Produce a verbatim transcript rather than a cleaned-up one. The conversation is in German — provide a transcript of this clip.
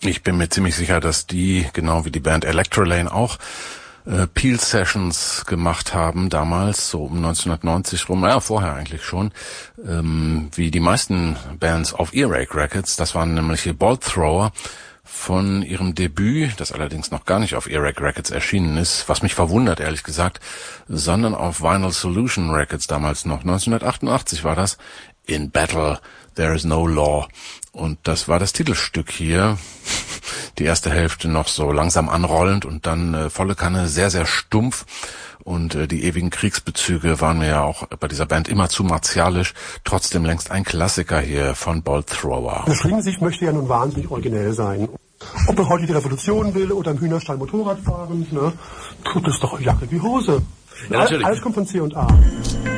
Ich bin mir ziemlich sicher, dass die, genau wie die Band Electrolane auch, äh, Peel Sessions gemacht haben, damals, so um neunzehnhundertneunzig rum, ja, vorher eigentlich schon, ähm, wie die meisten Bands auf Earache Records. Das waren nämlich die Bolt Thrower von ihrem Debüt, das allerdings noch gar nicht auf Earache Records erschienen ist, was mich verwundert, ehrlich gesagt, sondern auf Vinyl Solution Records damals noch. neunzehnhundertachtundachtzig war das, In Battle There Is No Law. Und das war das Titelstück hier. Die erste Hälfte noch so langsam anrollend und dann äh, volle Kanne, sehr, sehr stumpf. Und äh, die ewigen Kriegsbezüge waren mir ja auch bei dieser Band immer zu martialisch. Trotzdem längst ein Klassiker hier von Bolt Thrower. Das Schlingensicht möchte ja nun wahnsinnig originell sein. Ob man heute die Revolution will oder im Hühnerstall Motorrad fahren, ne, tut es doch Jacke wie Hose. Ja, natürlich. Alles kommt von C und A.